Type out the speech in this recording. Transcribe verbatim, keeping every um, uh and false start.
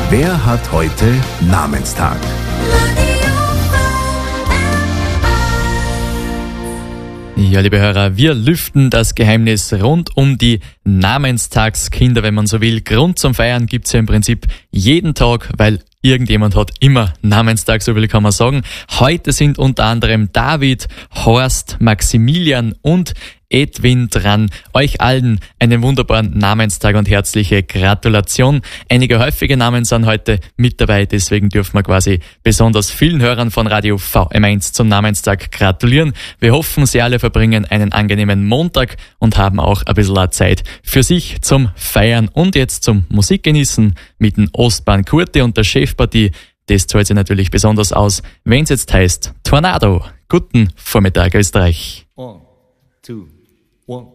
Wer hat heute Namenstag? Ja, liebe Hörer, wir lüften das Geheimnis rund um die Namenstagskinder, wenn man so will. Grund zum Feiern gibt's ja im Prinzip jeden Tag, weil irgendjemand hat immer Namenstag, so will kann man sagen. Heute sind unter anderem David, Horst, Maximilian und Edwin dran. Euch allen einen wunderbaren Namenstag und herzliche Gratulation. Einige häufige Namen sind heute mit dabei, deswegen dürfen wir quasi besonders vielen Hörern von Radio V M eins zum Namenstag gratulieren. Wir hoffen, Sie alle verbringen einen angenehmen Montag und haben auch ein bisschen Zeit für sich zum Feiern und jetzt zum Musikgenießen mit dem Ostbahn Kurti und der Chefpartie. Das zahlt sich natürlich besonders aus, wenn es jetzt heißt Tornado. Guten Vormittag, Österreich. One, two, one.